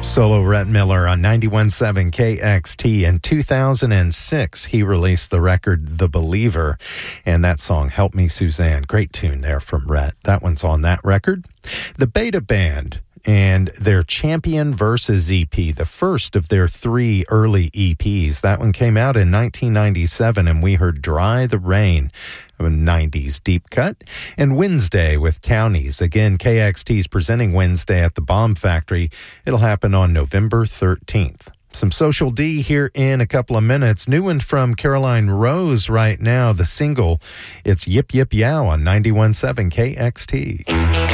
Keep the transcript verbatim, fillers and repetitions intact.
Solo Rhett Miller on ninety-one point seven K X T. In two thousand six, he released the record The Believer, and that song, Help Me Suzanne. Great tune there from Rhett. That one's on that record. The Beta Band and their Champion Versus E P, the first of their three early E Ps. That one came out in nineteen ninety-seven, and we heard Dry the Rain, a nineties deep cut, and Wednesday with Counties. Again, K X T's presenting Wednesday at the Bomb Factory. It'll happen on November thirteenth. Some Social D here in a couple of minutes. New one from Caroline Rose right now, the single. It's Yip Yip Yow on ninety-one point seven K X T.